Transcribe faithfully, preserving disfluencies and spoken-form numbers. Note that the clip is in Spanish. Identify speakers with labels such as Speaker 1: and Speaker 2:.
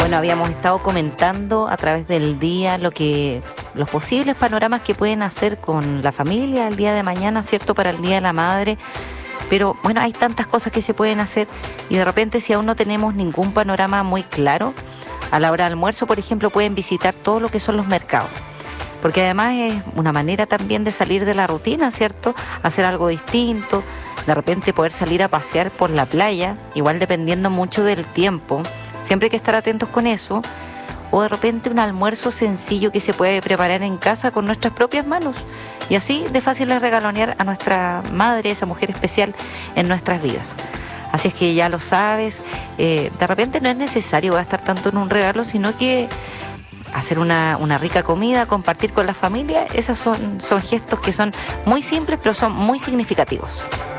Speaker 1: Bueno, habíamos estado comentando a través del día lo que, los posibles panoramas que pueden hacer con la familia el día de mañana, ¿cierto? Para el Día de la Madre. Pero bueno, hay tantas cosas que se pueden hacer y de repente si aún no tenemos ningún panorama muy claro, a la hora del almuerzo, por ejemplo, pueden visitar todo lo que son los mercados. Porque además es una manera también de salir de la rutina, ¿cierto? Hacer algo distinto, de repente poder salir a pasear por la playa, igual dependiendo mucho del tiempo. Siempre hay que estar atentos con eso. O de repente un almuerzo sencillo que se puede preparar en casa con nuestras propias manos. Y así de fácil es regalonear a nuestra madre, esa mujer especial en nuestras vidas. Así es que ya lo sabes, eh, de repente no es necesario gastar tanto en un regalo, sino que hacer una, una rica comida, compartir con la familia, esos son, son gestos que son muy simples, pero son muy significativos.